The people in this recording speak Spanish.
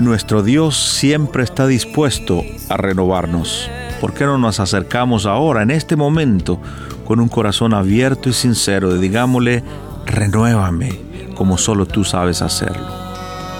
Nuestro Dios siempre está dispuesto a renovarnos. ¿Por qué no nos acercamos ahora, en este momento, con un corazón abierto y sincero? Digámosle, renuévame, como solo tú sabes hacerlo.